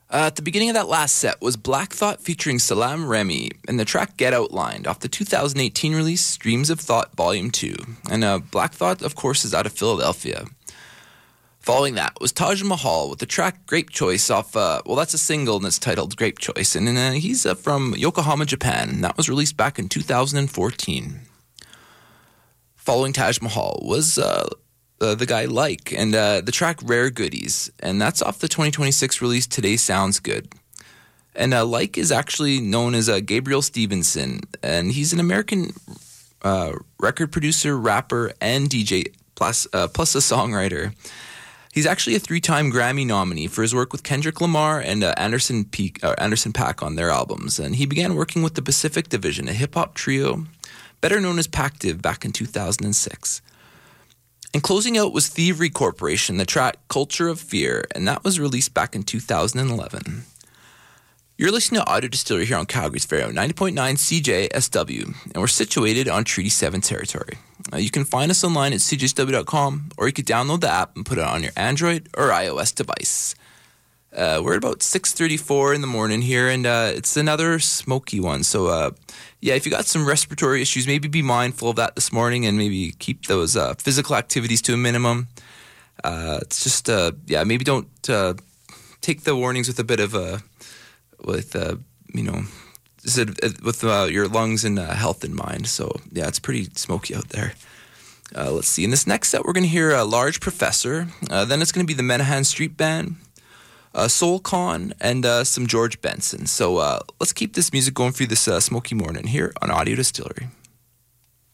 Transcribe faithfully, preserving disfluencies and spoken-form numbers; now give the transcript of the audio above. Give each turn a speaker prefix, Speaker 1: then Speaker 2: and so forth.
Speaker 1: Uh, at the beginning of that last set was Black Thought featuring Salam Remy and the track Get Outlined off the two thousand eighteen release Streams of Thought Volume two. And uh, Black Thought, of course, is out of Philadelphia. Following that was Taj Mahal with the track Grape Choice off, uh, well, that's a single and it's titled Grape Choice. And uh, he's uh, from Yokohama, Japan. And that was released back in two thousand fourteen. Following Taj Mahal was uh, uh, the guy Like and uh, the track Rare Goodies. And that's off the twenty twenty-six release Today Sounds Good. And uh, Like is actually known as uh, Gabriel Stevenson. And he's an American uh, record producer, rapper, and D J, plus, uh, plus a songwriter. He's actually a three-time Grammy nominee for his work with Kendrick Lamar and uh, Anderson, Peak, uh, Anderson .Paak on their albums. And he began working with the Pacific Division, a hip-hop trio, better known as Pactive, back in two thousand six. And closing out was Thievery Corporation, the track Culture of Fear, and that was released back in two thousand eleven. You're listening to Audio Distillery here on Calgary's Fair ninety point nine C J S W, and we're situated on Treaty seven territory. Uh, you can find us online at c j s w dot com, or you could download the app and put it on your Android or iOS device. Uh, we're at about six thirty-four in the morning here, and uh, it's another smoky one. So, uh, yeah, if you got some respiratory issues, maybe be mindful of that this morning and maybe keep those uh, physical activities to a minimum. Uh, it's just, uh, yeah, maybe don't uh, take the warnings with a bit of a, with, uh, you know, with uh, your lungs and uh, health in mind. So, yeah, it's pretty smoky out there. Uh, let's see. In this next set, we're going to hear a Large Professor. Uh, then it's going to be the Menahan Street Band, uh, Soul Con, and uh, some George Benson. So uh, let's keep this music going through this uh, smoky morning here on Audio Distillery.